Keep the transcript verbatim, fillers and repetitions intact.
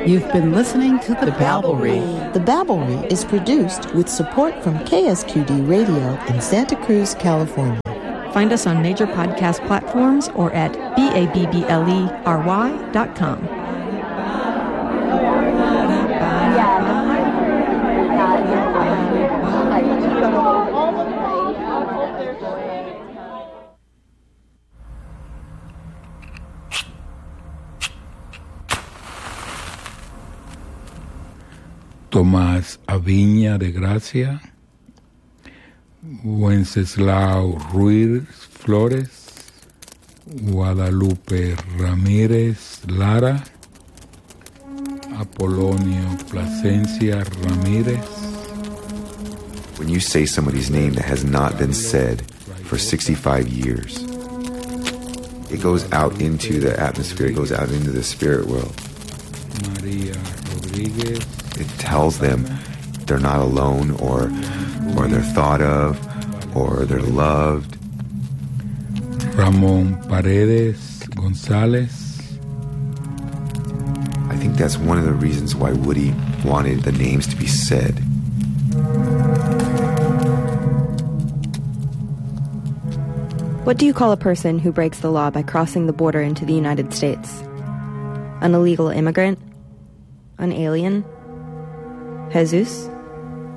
You've been listening to The Babblery. The Babblery is produced with support from K S Q D Radio in Santa Cruz, California. Find us on major podcast platforms or at B A B B L E R Y dot com. Tomás Aviña de Gracia, Wenceslao Ruiz Flores, Guadalupe Ramírez Lara, Apolonio Plasencia Ramírez. When you say somebody's name that has not been said for sixty-five years, it goes out into the atmosphere, it goes out into the spirit world. Maria Rodriguez. It tells them they're not alone, or or they're thought of, or they're loved. Ramón Paredes González. I think that's one of the reasons why Woody wanted the names to be said. What do you call a person who breaks the law by crossing the border into the United States? An illegal immigrant? An alien? Jesus?